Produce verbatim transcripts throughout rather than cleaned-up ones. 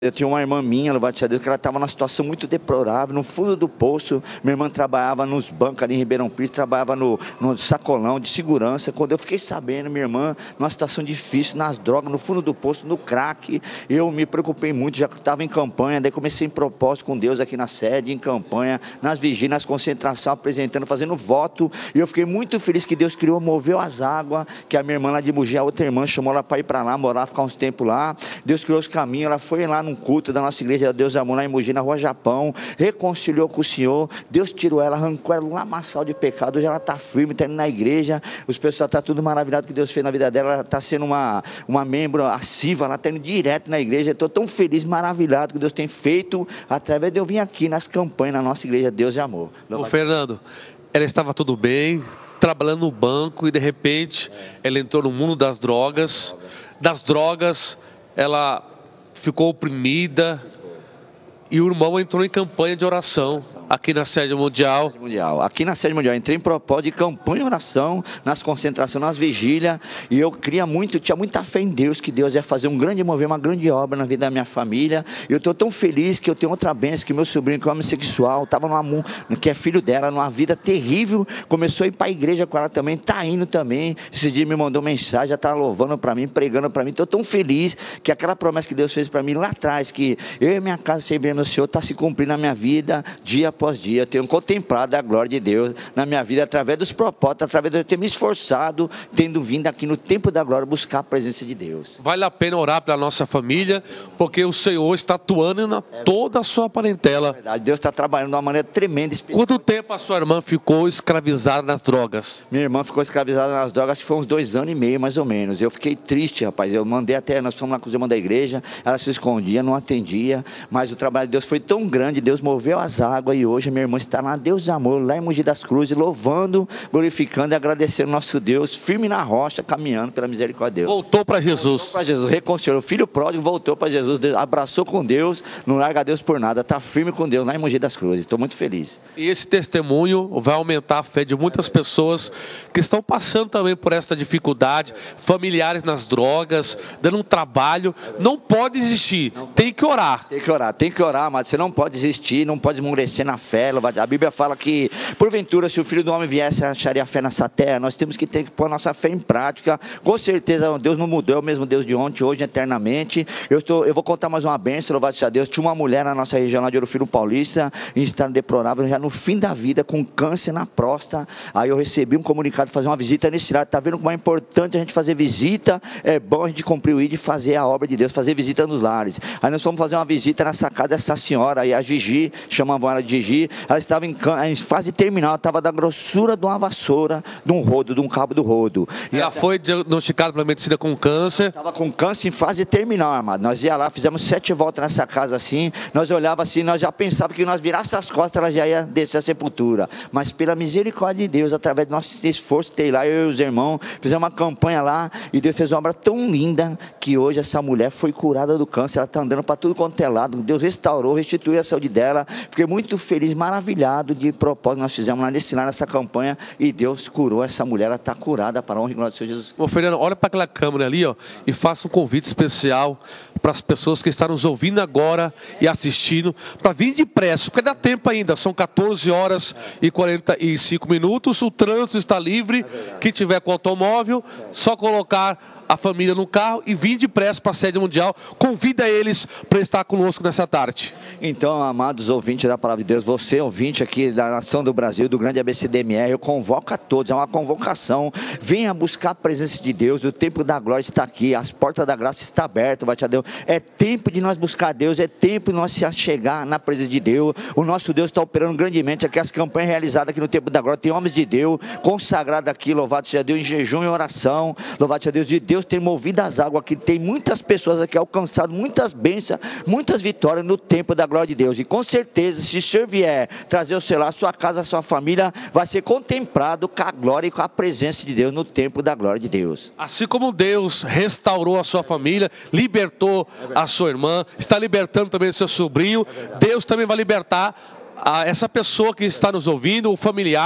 Eu tinha uma irmã minha, louvado seja Deus, que ela estava numa situação muito deplorável, no fundo do poço. Minha irmã trabalhava nos bancos ali em Ribeirão Preto, trabalhava no, no sacolão de segurança. Quando eu fiquei sabendo, minha irmã, numa situação difícil, nas drogas, no fundo do poço, no crack, eu me preocupei muito, já que estava em campanha, daí comecei em propósito com Deus aqui na sede, em campanha, nas vigílias, nas concentrações, apresentando, fazendo voto. E eu fiquei muito feliz que Deus criou, moveu as águas, que a minha irmã lá de Mogi, a outra irmã, chamou ela para ir para lá, morar, ficar uns tempos lá. Deus criou os caminhos, ela foi lá no um culto da nossa igreja, Deus amou, lá em Mogi, na Rua Japão, reconciliou com o Senhor, Deus tirou ela, arrancou ela um lamaçal de pecado, hoje ela está firme, está indo na igreja, os pessoal estão tudo maravilhado que Deus fez na vida dela, ela está sendo uma, uma membro assiva, ela está indo direto na igreja, estou tão feliz, maravilhado que Deus tem feito, através de eu vir aqui nas campanhas, na nossa igreja, Deus e amor. Ô Fernando, ela estava tudo bem, trabalhando no banco e de repente é. ela entrou no mundo das drogas, das drogas, ela ficou oprimida, e o irmão entrou em campanha de oração aqui na sede mundial. mundial. Aqui na sede mundial, entrei em propósito de campanha de oração, nas concentrações, nas vigílias, e eu queria muito, tinha muita fé em Deus, que Deus ia fazer um grande mover, uma grande obra na vida da minha família. E eu estou tão feliz que eu tenho outra bênção, que meu sobrinho, que é homossexual, estava numa, que é filho dela, numa vida terrível, começou a ir para a igreja com ela também, está indo também. Esse dia me mandou mensagem, já está louvando para mim, pregando para mim. Estou tão feliz que aquela promessa que Deus fez para mim lá atrás, que eu e minha casa servindo o Senhor, está se cumprindo na minha vida, dia após dia. Eu tenho contemplado a glória de Deus na minha vida, através dos propósitos, através de eu ter me esforçado, tendo vindo aqui no tempo da glória, buscar a presença de Deus. Vale a pena orar pela nossa família, porque o Senhor está atuando na é toda a sua parentela. É verdade, Deus está trabalhando de uma maneira tremenda. Especial. Quanto tempo a sua irmã ficou escravizada nas drogas? Minha irmã ficou escravizada nas drogas, acho que foi uns dois anos e meio, mais ou menos. Eu fiquei triste, rapaz. Eu mandei até, nós fomos lá com os irmãos da igreja, ela se escondia, não atendia, mas o trabalho de Deus foi tão grande, Deus moveu as águas e hoje minha irmã está lá, Deus de amor, lá em Mogi das Cruzes, louvando, glorificando e agradecendo nosso Deus, firme na rocha, caminhando pela misericórdia de Deus. Voltou para Jesus. Voltou para Jesus, reconciliou. O filho pródigo voltou para Jesus, Deus, abraçou com Deus, não larga Deus por nada, está firme com Deus lá em Mogi das Cruzes. Estou muito feliz. E esse testemunho vai aumentar a fé de muitas pessoas que estão passando também por essa dificuldade, familiares nas drogas, dando um trabalho. Não pode desistir, tem que orar. Tem que orar, tem que orar, mas você não pode desistir, não pode esmorecer na fé. A Bíblia fala que, porventura, se o Filho do Homem viesse, acharia fé nessa terra. Nós temos que ter que pôr a nossa fé em prática. Com certeza, Deus não mudou, é o mesmo Deus de ontem, hoje, eternamente. Eu, estou, eu vou contar mais uma bênção, louvado seja Deus. Tinha uma mulher na nossa região lá de Ouro Fino Paulista, em estado deplorável, já no fim da vida, com câncer na próstata. Aí eu recebi um comunicado de fazer uma visita nesse lado. Está vendo como é importante a gente fazer visita? É bom a gente cumprir o I D e fazer a obra de Deus, fazer visita nos lares. Aí nós fomos fazer uma visita na sacada dessa senhora aí, a Gigi, chamavam ela de Gigi. Ela estava em, em fase terminal, estava da grossura de uma vassoura, de um rodo, de um cabo do rodo. E ela foi diagnosticada pela medicina com câncer. Estava com câncer em fase terminal, amado. Nós ia lá, fizemos sete voltas nessa casa assim, nós olhava assim, nós já pensávamos que nós virássemos as costas, ela já ia descer a sepultura. Mas pela misericórdia de Deus, através do nosso esforço, tem lá, eu e os irmãos, fizemos uma campanha lá, e Deus fez uma obra tão linda, que hoje essa mulher foi curada do câncer, ela está andando para tudo quanto é lado, Deus restaurou, restituiu a saúde dela. Fiquei muito feliz, maravilhado de propósito nós fizemos lá nesse lá nessa campanha, e Deus curou essa mulher, ela está curada para a honra e glória do Senhor Jesus. Ô Fernando, olha para aquela câmera ali, ó, e faça um convite especial para as pessoas que estão nos ouvindo agora e assistindo, para vir depressa, porque dá tempo ainda, são quatorze horas e quarenta e cinco minutos, o trânsito está livre, quem tiver com automóvel, só colocar a família no carro e vir depressa para a sede mundial. Convida eles para estar conosco nessa tarde. Então, amados ouvintes da Palavra de Deus, você ouvinte aqui da Nação do Brasil, do grande A B C D M R, eu convoco a todos, é uma convocação, venha buscar a presença de Deus, o tempo da glória está aqui, as portas da graça estão abertas, vai te Deus. É tempo de nós buscar Deus, é tempo de nós se chegar na presença de Deus. O nosso Deus está operando grandemente aqui, as campanhas realizadas aqui no tempo da glória, tem homens de Deus consagrados aqui, louvado seja Deus, em jejum e oração, louvado seja Deus, de Deus tem movido as águas aqui, tem muitas pessoas aqui alcançado muitas bênçãos, muitas vitórias no tempo da glória de Deus, e com certeza, se o Senhor vier trazer o seu lar, a sua casa, a sua família, vai ser contemplado com a glória e com a presença de Deus no tempo da glória de Deus. Assim como Deus restaurou a sua família, libertou a sua irmã, está libertando também o seu sobrinho, Deus também vai libertar a essa pessoa que está nos ouvindo, o familiar.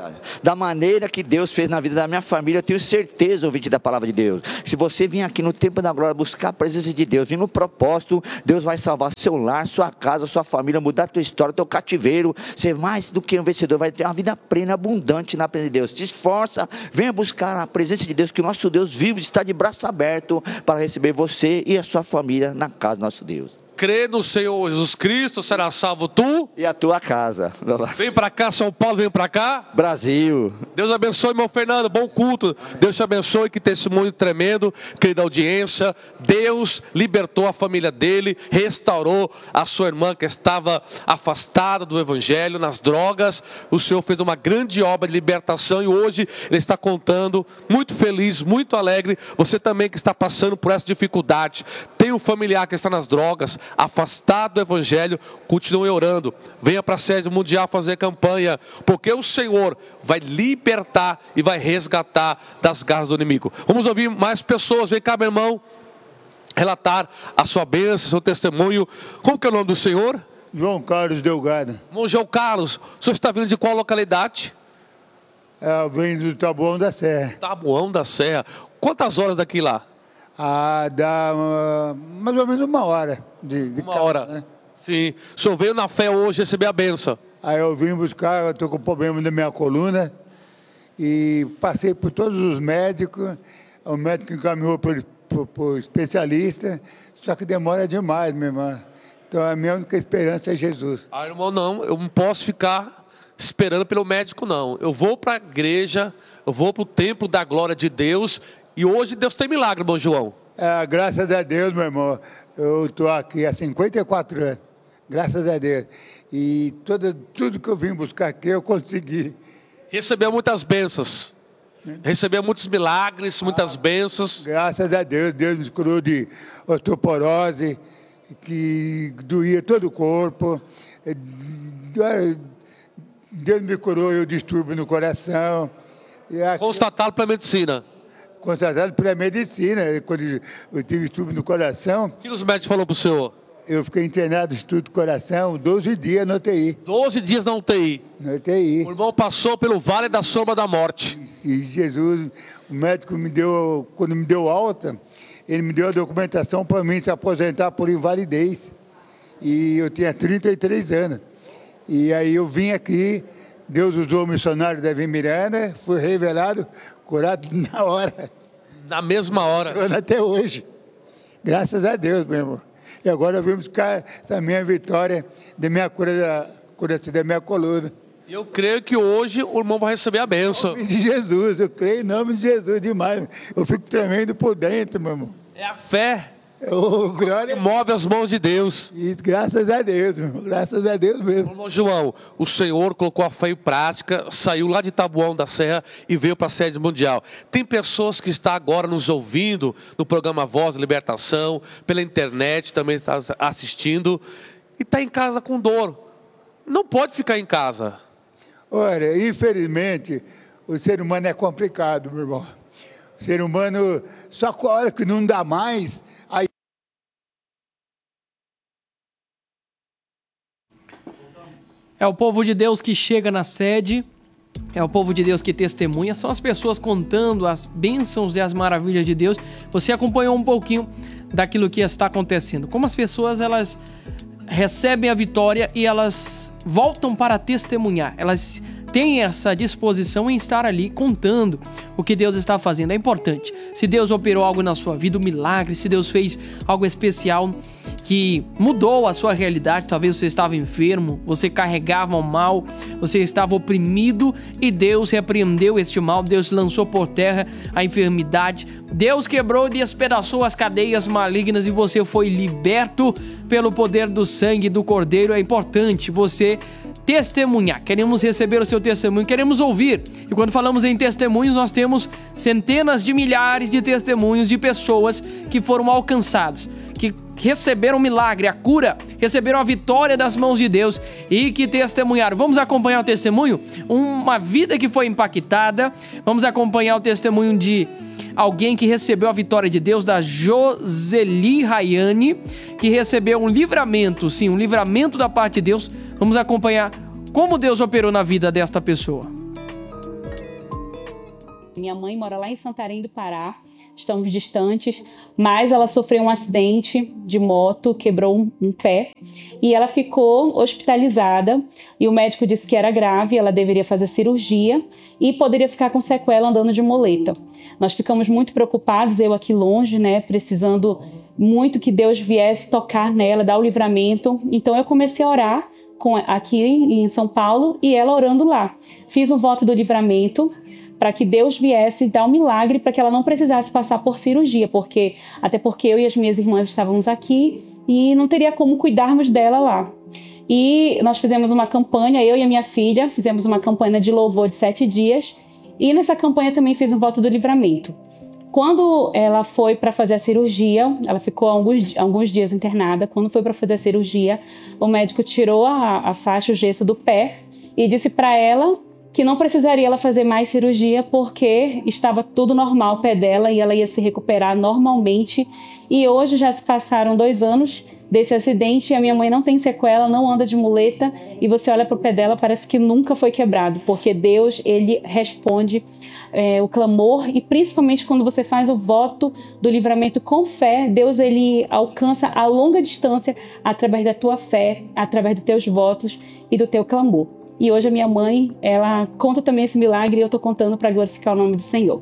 Da maneira que Deus fez na vida da minha família, eu tenho certeza, ouvinte da palavra de Deus. Se você vir aqui no tempo da glória buscar a presença de Deus, vir no propósito, Deus vai salvar seu lar, sua casa, sua família, mudar a tua história, teu cativeiro, ser mais do que um vencedor, vai ter uma vida plena, abundante na presença de Deus. Se esforça, venha buscar a presença de Deus, que o nosso Deus vivo está de braço aberto para receber você e a sua família na casa do nosso Deus. Crê no Senhor Jesus Cristo, será salvo tu e a tua casa. Vem para cá, São Paulo, vem para cá. Brasil. Deus abençoe, irmão Fernando, bom culto. Deus te abençoe, que testemunho tremendo, querida audiência. Deus libertou a família dele, restaurou a sua irmã que estava afastada do evangelho, nas drogas. O Senhor fez uma grande obra de libertação e hoje ele está contando, muito feliz, muito alegre. Você também que está passando por essa dificuldade, tem um familiar que está nas drogas, afastado do evangelho, continue orando, venha para a sede mundial fazer campanha, porque o Senhor vai libertar e vai resgatar das garras do inimigo. Vamos ouvir mais pessoas. Vem cá, meu irmão, relatar a sua bênção, seu testemunho. Como que é o nome do senhor? João Carlos Delgado. Irmão João Carlos, o senhor está vindo de qual localidade? É, vem do Taboão da Serra. Taboão da Serra. Quantas horas daqui lá? Ah, dá uh, mais ou menos uma hora. De, de uma carro, hora, né? Sim. O senhor veio na fé hoje receber a bênção. Aí eu vim buscar, eu estou com problema na minha coluna. E passei por todos os médicos. O médico encaminhou para o especialista. Só que demora demais, minha irmã. Então a minha única esperança é Jesus. Ah, irmão, não. Eu não posso ficar esperando pelo médico, não. Eu vou para a igreja, eu vou para o templo da glória de Deus. E hoje Deus tem milagre, irmão João. É, graças a Deus, meu irmão. Eu estou aqui há cinquenta e quatro anos. Graças a Deus. E todo, tudo que eu vim buscar aqui, eu consegui. Recebeu muitas bênçãos. Recebeu muitos milagres, muitas bênçãos. Graças a Deus. Deus me curou de osteoporose, que doía todo o corpo. Deus me curou eu distúrbio no coração. Aqui... Constatado pela medicina. Constatado pela medicina. Quando eu tive distúrbio no coração. O que os médicos falaram para o senhor? Eu fiquei internado em estudo do coração doze dias na U T I. doze dias na U T I. Na U T I. O irmão passou pelo vale da sombra da morte. E Jesus, o médico me deu, quando me deu alta, ele me deu a documentação para mim se aposentar por invalidez. E eu tinha trinta e três anos. E aí eu vim aqui, Deus usou o missionário Davi Miranda, fui revelado, curado na hora. Na mesma hora. Até hoje. Graças a Deus, meu irmão. E agora eu vim buscar essa minha vitória da minha cura da, cura da minha coluna. Eu creio que hoje o irmão vai receber a bênção. Em nome de Jesus, eu creio em nome de Jesus demais. Eu fico tremendo por dentro, meu irmão. É a fé oh, glória... que move as mãos de Deus. E graças a Deus, meu irmão. Graças a Deus mesmo. Irmão João, o Senhor colocou a fé em prática, saiu lá de Taboão da Serra e veio para a sede mundial. Tem pessoas que estão agora nos ouvindo no programa Voz da Libertação, pela internet também está assistindo e está em casa com dor. Não pode ficar em casa. Olha, infelizmente, o ser humano é complicado, meu irmão. O ser humano, só com a hora que não dá mais, aí... É o povo de Deus que chega na sede, é o povo de Deus que testemunha, são as pessoas contando as bênçãos e as maravilhas de Deus. Você acompanhou um pouquinho daquilo que está acontecendo. Como as pessoas, elas recebem a vitória e elas voltam para testemunhar. Elas têm essa disposição em estar ali contando o que Deus está fazendo. É importante. Se Deus operou algo na sua vida, um milagre, se Deus fez algo especial que mudou a sua realidade, talvez você estava enfermo, você carregava o mal, você estava oprimido e Deus repreendeu este mal, Deus lançou por terra a enfermidade, Deus quebrou e despedaçou as cadeias malignas e você foi liberto pelo poder do sangue do Cordeiro. É importante você testemunhar. Queremos receber o seu testemunho, queremos ouvir. E quando falamos em testemunhos, nós temos centenas de milhares de testemunhos de pessoas que foram alcançadas, que receberam o milagre, a cura, receberam a vitória das mãos de Deus e que testemunharam. Vamos acompanhar o testemunho? Uma vida que foi impactada. Vamos acompanhar o testemunho de alguém que recebeu a vitória de Deus, da Joseli Rayane, que recebeu um livramento, sim, um livramento da parte de Deus. Vamos acompanhar como Deus operou na vida desta pessoa. Minha mãe mora lá em Santarém do Pará, estamos distantes, mas ela sofreu um acidente de moto, quebrou um, um pé e ela ficou hospitalizada e o médico disse que era grave, ela deveria fazer cirurgia e poderia ficar com sequela andando de muleta. Nós ficamos muito preocupados, eu aqui longe, né, precisando muito que Deus viesse tocar nela, dar o livramento. Então eu comecei a orar com, aqui em São Paulo e ela orando lá. Fiz um voto do livramento para que Deus viesse dar um milagre para que ela não precisasse passar por cirurgia, porque até porque eu e as minhas irmãs estávamos aqui e não teria como cuidarmos dela lá. E nós fizemos uma campanha, eu e a minha filha, fizemos uma campanha de louvor de sete dias e nessa campanha também fiz um voto do livramento. Quando ela foi para fazer a cirurgia, ela ficou alguns, alguns dias internada. Quando foi para fazer a cirurgia, o médico tirou a, a faixa, o gesso do pé e disse para ela que não precisaria ela fazer mais cirurgia porque estava tudo normal o pé dela e ela ia se recuperar normalmente. E hoje já se passaram dois anos desse acidente e a minha mãe não tem sequela, não anda de muleta e você olha para o pé dela, parece que nunca foi quebrado, porque Deus, ele responde é, o clamor e principalmente quando você faz o voto do livramento com fé, Deus, ele alcança a longa distância através da tua fé, através dos teus votos e do teu clamor. E hoje a minha mãe, ela conta também esse milagre e eu estou contando para glorificar o nome do Senhor.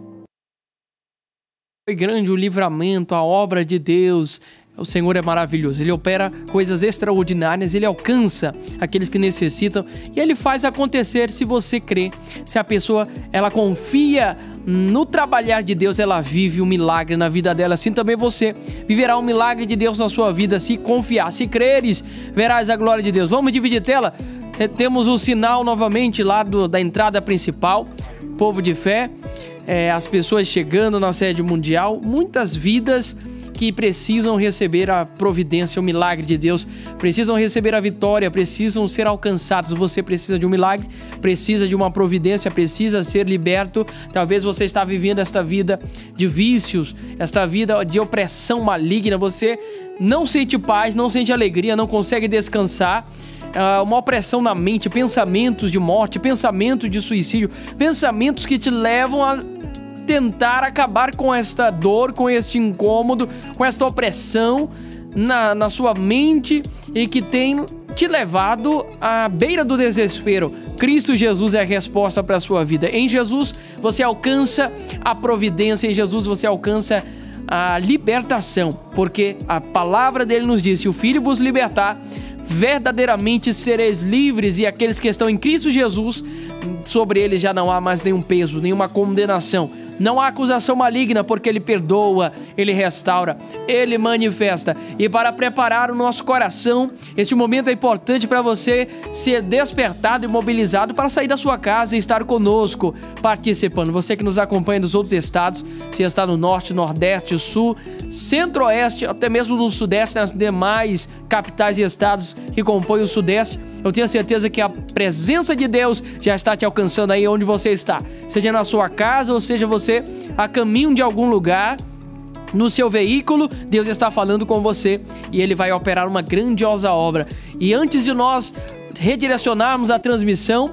Foi grande o livramento, a obra de Deus. O Senhor é maravilhoso, Ele opera coisas extraordinárias, Ele alcança aqueles que necessitam e Ele faz acontecer se você crê. Se a pessoa, ela confia no trabalhar de Deus, ela vive um milagre na vida dela. Assim também você viverá um milagre de Deus na sua vida, se confiar. Se creres, verás a glória de Deus. Vamos dividir tela? Temos o sinal novamente lá do, da entrada principal, Povo de Fé, é, as pessoas chegando na sede mundial, muitas vidas que precisam receber a providência, o milagre de Deus, precisam receber a vitória, precisam ser alcançados. Você precisa de um milagre, precisa de uma providência, precisa ser liberto. Talvez você está vivendo esta vida de vícios, esta vida de opressão maligna, você não sente paz, não sente alegria, não consegue descansar. Uh, uma opressão na mente, pensamentos de morte, pensamentos de suicídio, pensamentos que te levam a tentar acabar com esta dor, com este incômodo, com esta opressão na, na sua mente e que tem te levado à beira do desespero. Cristo Jesus é a resposta para a sua vida. Em Jesus você alcança a providência, em Jesus você alcança a libertação, porque a palavra dele nos diz: se o Filho vos libertar, verdadeiramente sereis livres, e aqueles que estão em Cristo Jesus, sobre eles já não há mais nenhum peso, nenhuma condenação. Não há acusação maligna, porque Ele perdoa, Ele restaura, Ele manifesta. E para preparar o nosso coração, este momento é importante para você ser despertado e mobilizado para sair da sua casa e estar conosco, participando. Você que nos acompanha dos outros estados, se está no norte, nordeste, sul, centro-oeste, até mesmo no sudeste, nas demais capitais e estados que compõem o sudeste, eu tenho certeza que a presença de Deus já está te alcançando aí onde você está. Seja na sua casa ou seja você a caminho de algum lugar, no seu veículo, Deus está falando com você e Ele vai operar uma grandiosa obra. E antes de nós redirecionarmos a transmissão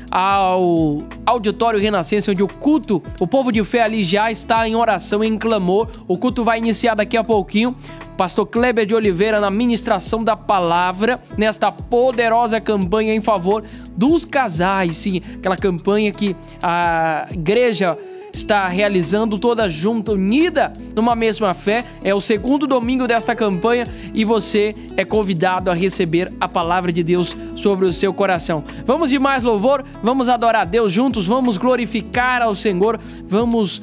ao Auditório Renascença, onde o culto, o povo de fé ali já está em oração, em clamor, o culto vai iniciar daqui a pouquinho. Pastor Kleber de Oliveira na ministração da palavra, nesta poderosa campanha em favor dos casais, sim, aquela campanha que a igreja está realizando toda junta, unida numa mesma fé. É o segundo domingo desta campanha e você é convidado a receber a palavra de Deus sobre o seu coração. Vamos de mais louvor, vamos adorar a Deus juntos, vamos glorificar ao Senhor, vamos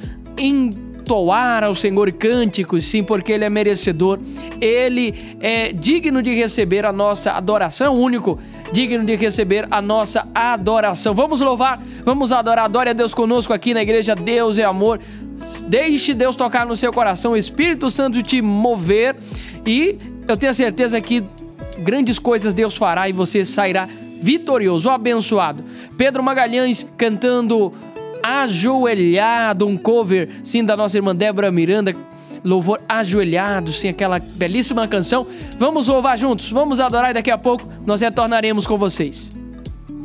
entoar ao Senhor cânticos, sim, porque Ele é merecedor, Ele é digno de receber a nossa adoração, é o único digno de receber a nossa adoração. Vamos louvar, vamos adorar, adore a Deus conosco aqui na igreja Deus é Amor. Deixe Deus tocar no seu coração, o Espírito Santo te mover e eu tenho certeza que grandes coisas Deus fará e você sairá vitorioso, abençoado. Pedro Magalhães cantando Ajoelhado, um cover, sim, da nossa irmã Débora Miranda, louvor Ajoelhado, sim, aquela belíssima canção. Vamos louvar juntos, vamos adorar e daqui a pouco nós retornaremos com vocês.